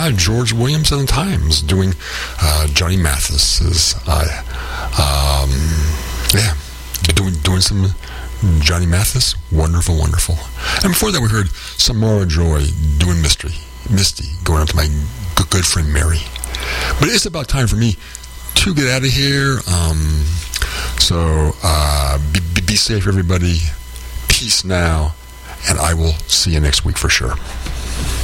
George Williams and the Times doing Johnny Mathis's. Doing some Johnny Mathis. Wonderful, wonderful. And before that, we heard Samara Joy doing Misty, going up to my good friend Mary. But it's about time for me to get out of here. So be safe, everybody. Peace now. And I will see you next week for sure.